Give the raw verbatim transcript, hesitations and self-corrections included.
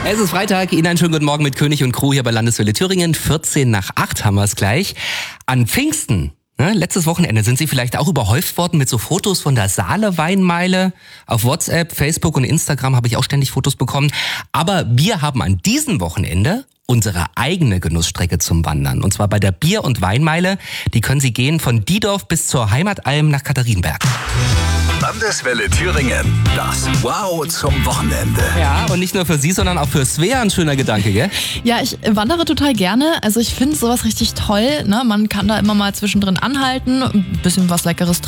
Es ist Freitag, Ihnen einen schönen guten Morgen mit König und Crew hier bei Landeswelle Thüringen. vierzehn nach acht haben wir es gleich. An Pfingsten, ne, letztes Wochenende, sind Sie vielleicht auch überhäuft worden mit so Fotos von der Saale Weinmeile. Auf WhatsApp, Facebook und Instagram habe ich auch ständig Fotos bekommen. Aber wir haben an diesem Wochenende unsere eigene Genussstrecke zum Wandern. Und zwar bei der Bier- und Weinmeile. Die können Sie gehen von Diedorf bis zur Heimatalm nach Katharinenberg. Landeswelle Thüringen, das Wow zum Wochenende. Ja, und nicht nur für Sie, sondern auch für Svea ein schöner Gedanke, gell? Ja, ich wandere total gerne. Also ich finde sowas richtig toll. Ne? Man kann da immer mal zwischendrin anhalten, ein bisschen was Leckeres